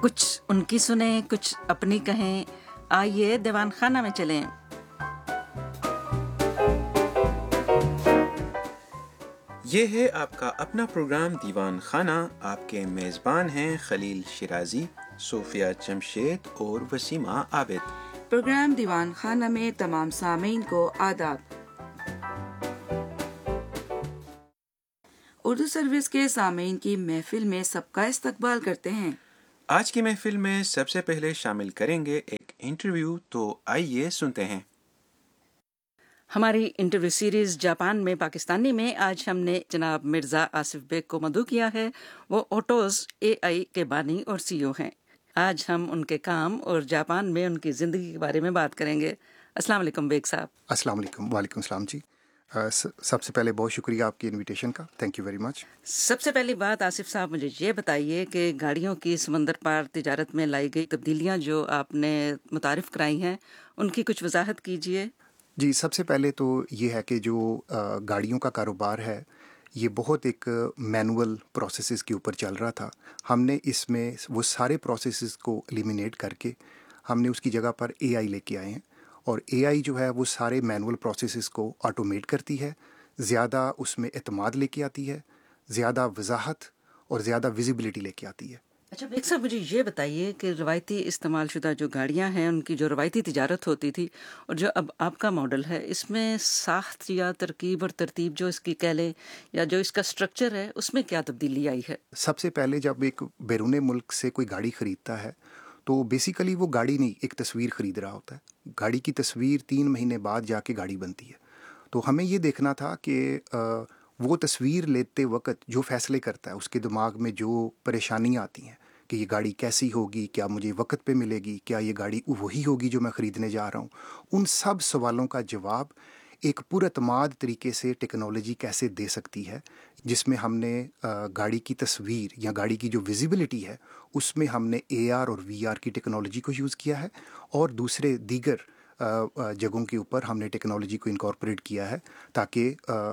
کچھ ان کی سنیں، کچھ اپنی کہیں. آئیے دیوان خانہ میں چلیں. یہ ہے آپ کا اپنا پروگرام دیوان خانہ. آپ کے میزبان ہیں خلیل شیرازی، صوفیہ جمشید اور وسیمہ عابد. پروگرام دیوان خانہ میں تمام سامعین کو آداب. اردو سروس کے سامعین کی محفل میں سب کا استقبال کرتے ہیں. آج کی محفل میں سب سے پہلے شامل کریں گے ایک انٹرویو، تو آئیے سنتے ہیں. ہماری انٹرویو سیریز جاپان میں پاکستانی میں آج ہم نے جناب مرزا آصف بیگ کو مدعو کیا ہے. وہ اوٹوز AI کے بانی اور CEO ہیں. آج ہم ان کے کام اور جاپان میں ان کی زندگی کے بارے میں بات کریں گے. السلام علیکم بیگ صاحب. السلام علیکم. وعلیکم السلام جی. سب سے پہلے بہت شکریہ آپ کی انویٹیشن کا. Thank you very much. سب سے پہلی بات آصف صاحب مجھے یہ بتائیے کہ گاڑیوں کی سمندر پار تجارت میں لائی گئی تبدیلیاں جو آپ نے متعارف کرائی ہیں ان کی کچھ وضاحت کیجیے. جی، سب سے پہلے تو یہ ہے کہ جو گاڑیوں کا کاروبار ہے یہ بہت ایک مینول پروسیسز کے اوپر چل رہا تھا. ہم نے اس میں وہ سارے پروسیسز کو ایلیمینیٹ کر کے ہم نے اس کی جگہ پر AI لے کے آئے ہیں. اور AI جو ہے وہ سارے مینول پروسیسز کو آٹومیٹ کرتی ہے، زیادہ اس میں اعتماد لے کے آتی ہے، زیادہ وضاحت اور زیادہ ویزیبلٹی لے کے آتی ہے. اچھا بیگ صاحب، مجھے یہ بتائیے کہ روایتی استعمال شدہ جو گاڑیاں ہیں ان کی جو روایتی تجارت ہوتی تھی اور جو اب آپ کا ماڈل ہے، اس میں ساخت یا ترکیب اور ترتیب جو اس کی کہہ لیں یا جو اس کا سٹرکچر ہے اس میں کیا تبدیلی آئی ہے؟ سب سے پہلے جب ایک بیرون ملک سے کوئی گاڑی خریدتا ہے تو بیسیکلی وہ گاڑی نہیں، ایک تصویر خرید رہا ہوتا ہے. گاڑی کی تصویر 3 مہینے بعد جا کے گاڑی بنتی ہے. تو ہمیں یہ دیکھنا تھا کہ وہ تصویر لیتے وقت جو فیصلے کرتا ہے اس کے دماغ میں جو پریشانیاں آتی ہیں کہ یہ گاڑی کیسی ہوگی، کیا مجھے وقت پہ ملے گی، کیا یہ گاڑی وہی ہوگی جو میں خریدنے جا رہا ہوں، ان سب سوالوں کا جواب ایک پراعتماد طریقے سے ٹیکنالوجی کیسے دے سکتی ہے، جس میں ہم نے گاڑی کی تصویر یا گاڑی کی جو ویزیبلٹی ہے اس میں ہم نے AR اور VR کی ٹیکنالوجی کو یوز کیا ہے، اور دوسرے دیگر جگہوں کے اوپر ہم نے ٹیکنالوجی کو انکارپوریٹ کیا ہے تاکہ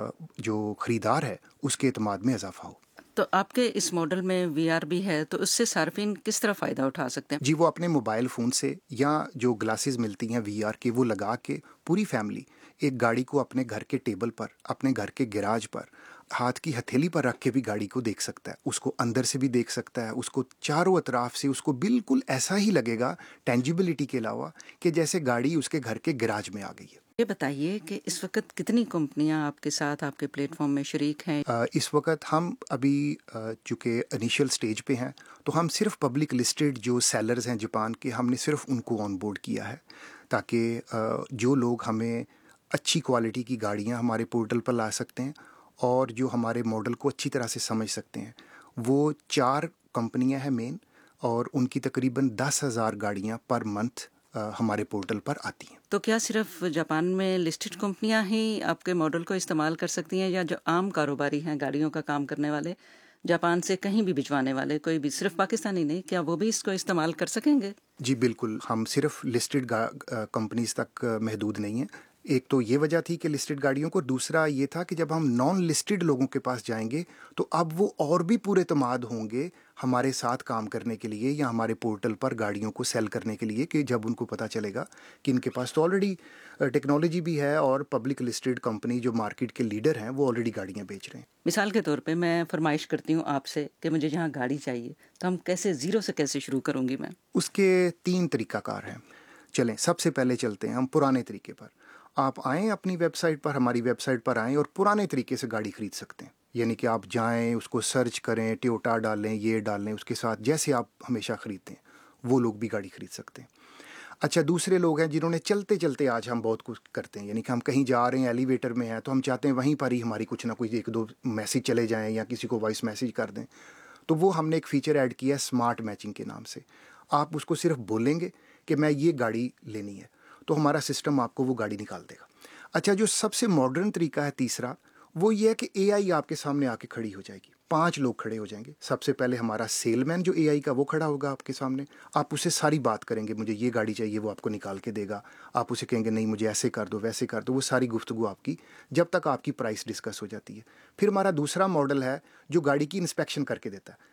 جو خریدار ہے اس کے اعتماد میں اضافہ ہو. تو آپ کے اس ماڈل میں VR بھی ہے، تو اس سے صارفین کس طرح فائدہ اٹھا سکتے ہیں؟ جی، وہ اپنے موبائل فون سے یا جو گلاسز ملتی ہیں VR کے وہ لگا کے پوری فیملی ایک گاڑی کو اپنے گھر کے ٹیبل پر، اپنے گھر کے گیراج پر، ہاتھ کی ہتھیلی پر رکھ کے بھی گاڑی کو دیکھ سکتا ہے. اس کو اندر سے بھی دیکھ سکتا ہے، اس کو چاروں اطراف سے اس کو بالکل ایسا ہی لگے گا ٹینجیبلٹی کے علاوہ کہ جیسے گاڑی اس کے گھر کے گیراج میں آ گئی ہے. یہ بتائیے کہ اس وقت کتنی کمپنیاں آپ کے ساتھ آپ کے پلیٹ فارم میں شریک ہیں؟ اس وقت ہم ابھی چونکہ انیشیل سٹیج پہ ہیں تو ہم صرف پبلک لسٹڈ جو سیلرز ہیں جاپان کے، ہم نے صرف ان کو آن بورڈ کیا ہے تاکہ جو لوگ ہمیں اچھی کوالٹی کی گاڑیاں ہمارے پورٹل پر لا سکتے ہیں اور جو ہمارے ماڈل کو اچھی طرح سے سمجھ سکتے ہیں. وہ 4 کمپنیاں ہیں مین، اور ان کی تقریباً 10,000 گاڑیاں پر منتھ ہمارے پورٹل پر آتی ہیں. تو کیا صرف جاپان میں لسٹڈ کمپنیاں ہی آپ کے ماڈل کو استعمال کر سکتی ہیں، یا جو عام کاروباری ہیں گاڑیوں کا کام کرنے والے، جاپان سے کہیں بھی بھجوانے والے، کوئی بھی صرف پاکستانی نہیں، کیا وہ بھی اس کو استعمال کر سکیں گے؟ جی بالکل، ہم صرف لسٹڈ کمپنیز تک محدود نہیں ہیں. ایک تو یہ وجہ تھی کہ لسٹڈ گاڑیوں کو، دوسرا یہ تھا کہ جب ہم نان لسٹڈ لوگوں کے پاس جائیں گے تو اب وہ اور بھی پورے اعتماد ہوں گے ہمارے ساتھ کام کرنے کے لیے یا ہمارے پورٹل پر گاڑیوں کو سیل کرنے کے لیے، کہ جب ان کو پتہ چلے گا کہ ان کے پاس تو آلریڈی ٹیکنالوجی بھی ہے اور پبلک لسٹڈ کمپنی جو مارکیٹ کے لیڈر ہیں وہ آلریڈی گاڑیاں بیچ رہے ہیں. مثال کے طور پہ میں فرمائش کرتی ہوں آپ سے کہ مجھے جہاں گاڑی چاہیے تو ہم کیسے زیرو سے کیسے شروع کروں گی میں؟ اس کے 3 طریقہ کار ہیں. چلیں سب سے پہلے چلتے ہیں ہم پرانے طریقے پر. آپ آئیں اپنی ویب سائٹ پر، ہماری ویب سائٹ پر آئیں اور پرانے طریقے سے گاڑی خرید سکتے ہیں. یعنی کہ آپ جائیں، اس کو سرچ کریں، ٹیوٹا ڈالیں، یہ ڈالیں، اس کے ساتھ جیسے آپ ہمیشہ خریدتے ہیں وہ لوگ بھی گاڑی خرید سکتے ہیں. اچھا، دوسرے لوگ ہیں جنہوں نے چلتے چلتے، آج ہم بہت کچھ کرتے ہیں، یعنی کہ ہم کہیں جا رہے ہیں، ایلیویٹر میں ہیں، تو ہم چاہتے ہیں وہیں پر ہی ہماری کچھ نہ کچھ 1-2 میسیج چلے جائیں یا کسی کو وائس میسیج کر دیں. تو وہ ہم نے ایک فیچر ایڈ کیا ہے اسمارٹ میچنگ کے نام سے. آپ اس کو صرف بولیں گے کہ میں یہ گاڑی لینی ہے تو ہمارا سسٹم آپ کو وہ گاڑی نکال دے گا. اچھا، جو سب سے ماڈرن طریقہ ہے تیسرا، وہ یہ ہے کہ AI آپ کے سامنے آ کے کھڑی ہو جائے گی. 5 لوگ کھڑے ہو جائیں گے. سب سے پہلے ہمارا سیل مین جو AI کا وہ کھڑا ہوگا آپ کے سامنے. آپ اسے ساری بات کریں گے، مجھے یہ گاڑی چاہیے، وہ آپ کو نکال کے دے گا. آپ اسے کہیں گے نہیں مجھے ایسے کر دو، ویسے کر دو. وہ ساری گفتگو آپ کی جب تک آپ کی پرائس ڈسکس ہو جاتی ہے. پھر ہمارا دوسرا ماڈل ہے جو گاڑی کی انسپیکشن کر کے دیتا ہے.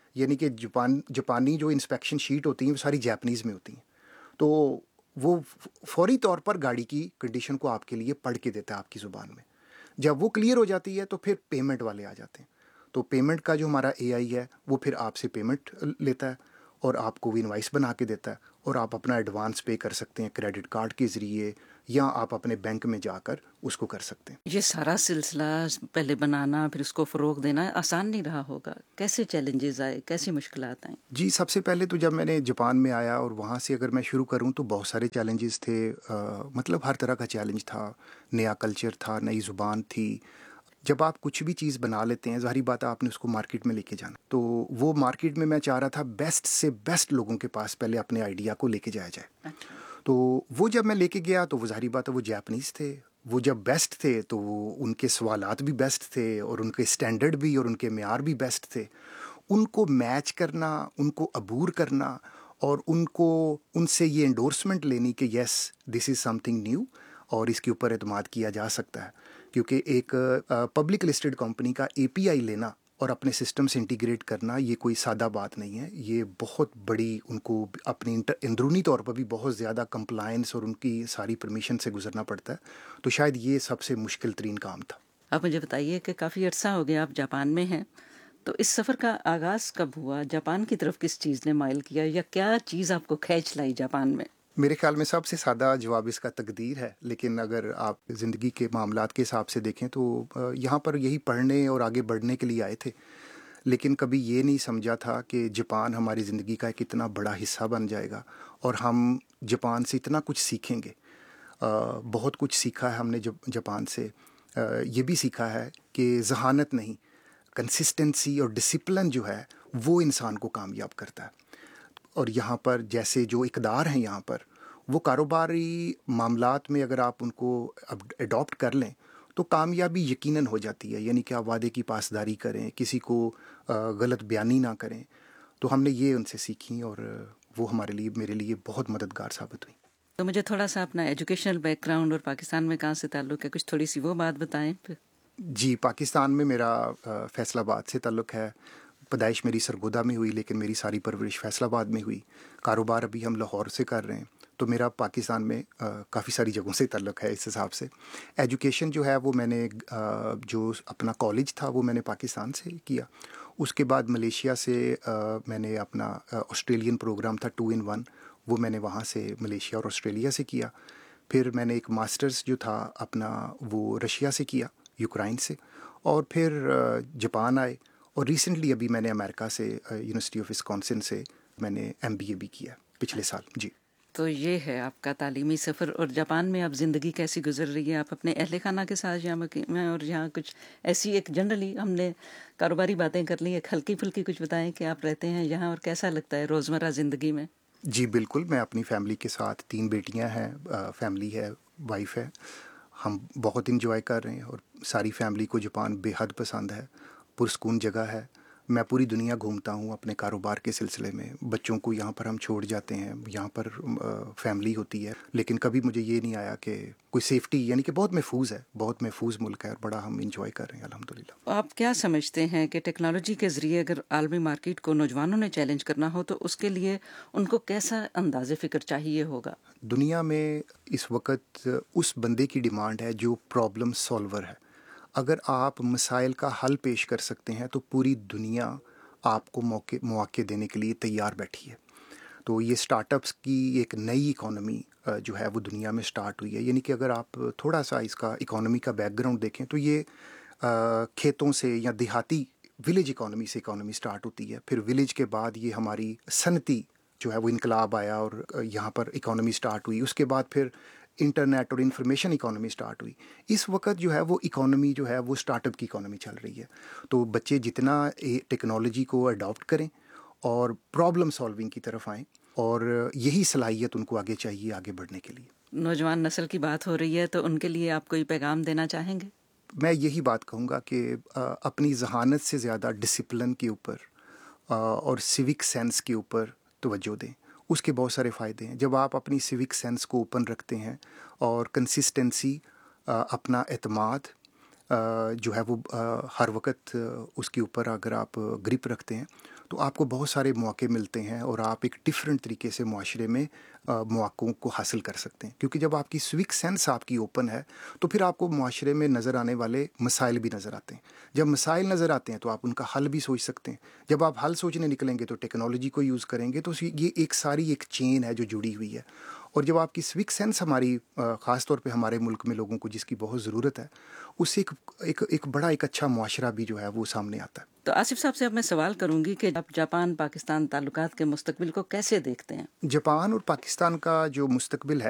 یعنی کہ جاپانی جو انسپیکشن شیٹ ہوتی ہیں وہ ساری جاپنیز میں ہوتی ہیں، تو وہ فوری طور پر گاڑی کی کنڈیشن کو آپ کے لیے پڑھ کے دیتا ہے آپ کی زبان میں. جب وہ کلیئر ہو جاتی ہے تو پھر پیمنٹ والے آ جاتے ہیں. تو پیمنٹ کا جو ہمارا اے آئی ہے وہ پھر آپ سے پیمنٹ لیتا ہے اور آپ کو انوائس بنا کے دیتا ہے، اور آپ اپنا ایڈوانس پے کر سکتے ہیں کریڈٹ کارڈ کے ذریعے، یا آپ اپنے بینک میں جا کر اس کو کر سکتے ہیں. یہ سارا سلسلہ پہلے بنانا پھر اس کو فروغ دینا آسان نہیں رہا ہوگا، کیسے چیلنجز آئے، کیسی مشکلات آئیں؟ جی، سب سے پہلے تو جب میں نے جاپان میں آیا اور وہاں سے اگر میں شروع کروں تو بہت سارے چیلنجز تھے. مطلب ہر طرح کا چیلنج تھا، نیا کلچر تھا، نئی زبان تھی. جب آپ کچھ بھی چیز بنا لیتے ہیں، ظاہری بات ہے آپ نے اس کو مارکیٹ میں لے کے جانا. تو وہ مارکیٹ میں چاہ رہا تھا بیسٹ سے بیسٹ لوگوں کے پاس پہلے اپنے آئیڈیا کو لے کے جایا جائے. اچھا. تو وہ جب میں لے کے گیا تو وہ ظاہری بات ہے وہ جاپنیز تھے. وہ جب بیسٹ تھے تو وہ ان کے سوالات بھی بیسٹ تھے اور ان کے اسٹینڈرڈ بھی اور ان کے معیار بھی بیسٹ تھے. ان کو میچ کرنا، ان کو عبور کرنا اور ان سے یہ انڈورسمنٹ لینی کہ یس دس از سم تھنگ نیو اور اس کے اوپر اعتماد کیا جا سکتا ہے. کیونکہ ایک پبلک لسٹڈ کمپنی کا اے پی آئی لینا اور اپنے سسٹم سے انٹیگریٹ کرنا یہ کوئی سادہ بات نہیں ہے. یہ بہت بڑی، ان کو اپنی اندرونی طور پر بھی بہت زیادہ کمپلائنس اور ان کی ساری پرمیشن سے گزرنا پڑتا ہے. تو شاید یہ سب سے مشکل ترین کام تھا. آپ مجھے بتائیے کہ کافی عرصہ ہو گیا آپ جاپان میں ہیں، تو اس سفر کا آغاز کب ہوا؟ جاپان کی طرف کس چیز نے مائل کیا، یا کیا چیز آپ کو کھینچ لائی جاپان میں؟ میرے خیال میں سب سے سادہ جواب اس کا تقدیر ہے، لیکن اگر آپ زندگی کے معاملات کے حساب سے دیکھیں تو یہاں پر یہی پڑھنے اور آگے بڑھنے کے لیے آئے تھے، لیکن کبھی یہ نہیں سمجھا تھا کہ جاپان ہماری زندگی کا ایک اتنا بڑا حصہ بن جائے گا اور ہم جاپان سے اتنا کچھ سیکھیں گے. بہت کچھ سیکھا ہے ہم نے جاپان سے. یہ بھی سیکھا ہے کہ ذہانت نہیں، کنسسٹنسی اور ڈسپلن جو ہے وہ انسان کو کامیاب کرتا ہے. اور یہاں پر جیسے جو اقدار ہیں یہاں پر، وہ کاروباری معاملات میں اگر آپ ان کو اڈاپٹ کر لیں تو کامیابی یقیناً ہو جاتی ہے. یعنی کہ آپ وعدے کی پاسداری کریں، کسی کو غلط بیانی نہ کریں. تو ہم نے یہ ان سے سیکھی اور وہ میرے لیے بہت مددگار ثابت ہوئی. تو مجھے تھوڑا سا اپنا ایجوکیشنل بیک گراؤنڈ اور پاکستان میں کہاں سے تعلق ہے، کچھ تھوڑی سی وہ بات بتائیں پھر. جی، پاکستان میں میرا فیصل آباد سے تعلق ہے. پیدائش میری سرگودا میں ہوئی لیکن میری ساری پرورش فیصل آباد میں ہوئی. کاروبار ابھی ہم لاہور سے کر رہے ہیں. تو میرا پاکستان میں کافی ساری جگہوں سے تعلق ہے اس حساب سے. ایجوکیشن جو ہے وہ میں نے جو اپنا کالج تھا وہ میں نے پاکستان سے کیا. اس کے بعد ملیشیا سے میں نے اپنا آسٹریلین پروگرام تھا 2-in-1، وہ میں نے وہاں سے ملیشیا اور آسٹریلیا سے کیا. پھر میں نے ایک ماسٹرز جو تھا اپنا وہ رشیا سے کیا، یوکرائن سے. اور پھر جاپان آئے اور ریسنٹلی ابھی میں نے امریکہ سے یونیورسٹی آف وسکونسن سے میں نے MBA بھی کیا پچھلے سال. جی، تو یہ ہے آپ کا تعلیمی سفر. اور جاپان میں اب زندگی کیسی گزر رہی ہے؟ آپ اپنے اہل خانہ کے ساتھ یہاں میں، اور یہاں کچھ ایسی ایک جنرلی ہم نے کاروباری باتیں کر لی، ایک ہلکی پھلکی کچھ بتائیں کہ آپ رہتے ہیں یہاں اور کیسا لگتا ہے روزمرہ زندگی میں؟ جی بالکل، میں اپنی فیملی کے ساتھ، 3 بیٹیاں ہیں، فیملی ہے، وائف ہے. ہم بہت انجوائے کر رہے ہیں اور ساری فیملی کو جاپان بے حد پسند ہے. پرسکون جگہ ہے. میں پوری دنیا گھومتا ہوں اپنے کاروبار کے سلسلے میں. بچوں کو یہاں پر ہم چھوڑ جاتے ہیں، یہاں پر فیملی ہوتی ہے، لیکن کبھی مجھے یہ نہیں آیا کہ کوئی سیفٹی، یعنی کہ بہت محفوظ ہے، بہت محفوظ ملک ہے اور بڑا ہم انجوائے کر رہے ہیں الحمدللہ. آپ کیا سمجھتے ہیں کہ ٹیکنالوجی کے ذریعے اگر عالمی مارکیٹ کو نوجوانوں نے چیلنج کرنا ہو تو اس کے لیے ان کو کیسا انداز فکر چاہیے ہوگا؟ دنیا میں اس وقت اس بندے کی ڈیمانڈ ہے جو پرابلم سالور ہے. اگر آپ مسائل کا حل پیش کر سکتے ہیں تو پوری دنیا آپ کو مواقع دینے کے لیے تیار بیٹھی ہے. تو یہ سٹارٹ اپس کی ایک نئی اکانومی جو ہے وہ دنیا میں سٹارٹ ہوئی ہے. یعنی کہ اگر آپ تھوڑا سا اس کا اکانومی کا بیک گراؤنڈ دیکھیں تو یہ کھیتوں سے یا دیہاتی ولیج اکانومی سے اکانومی سٹارٹ ہوتی ہے. پھر ولیج کے بعد یہ ہماری صنعتی جو ہے وہ انقلاب آیا اور یہاں پر اکانومی سٹارٹ ہوئی. اس کے بعد پھر انٹرنیٹ اور انفارمیشن اکانومی سٹارٹ ہوئی. اس وقت جو ہے وہ اکانومی جو ہے وہ سٹارٹ اپ کی اکانومی چل رہی ہے. تو بچے جتنا ٹیکنالوجی کو اڈاپٹ کریں اور پرابلم سالونگ کی طرف آئیں، اور یہی صلاحیت ان کو آگے چاہیے آگے بڑھنے کے لیے. نوجوان نسل کی بات ہو رہی ہے تو ان کے لیے آپ کوئی پیغام دینا چاہیں گے؟ میں یہی بات کہوں گا کہ اپنی ذہانت سے زیادہ ڈسپلن کے اوپر اور سیوک سینس کے اوپر توجہ دیں. اس کے بہت سارے فائدے ہیں. جب آپ اپنی سیوک سینس کو اوپن رکھتے ہیں اور کنسسٹنسی، اپنا اعتماد جو ہے وہ ہر وقت اس کے اوپر اگر آپ گرپ رکھتے ہیں تو آپ کو بہت سارے مواقع ملتے ہیں اور آپ ایک ڈفرینٹ طریقے سے معاشرے میں مواقعوں کو حاصل کر سکتے ہیں، کیونکہ جب آپ کی سوک سینس آپ کی اوپن ہے تو پھر آپ کو معاشرے میں نظر آنے والے مسائل بھی نظر آتے ہیں. جب مسائل نظر آتے ہیں تو آپ ان کا حل بھی سوچ سکتے ہیں. جب آپ حل سوچنے نکلیں گے تو ٹیکنالوجی کو یوز کریں گے، تو یہ ایک ساری ایک چین ہے جو جڑی ہوئی ہے. اور جب آپ کی سوک سینس ہماری خاص طور پہ ہمارے ملک میں لوگوں کو جس کی بہت ضرورت ہے، اس سے ایک بڑا ایک اچھا معاشرہ بھی جو ہے وہ سامنے آتا ہے. تو آصف صاحب سے اب میں سوال کروں گی کہ آپ جاپان پاکستان تعلقات کے مستقبل کو کیسے دیکھتے ہیں؟ جاپان اور پاکستان کا جو مستقبل ہے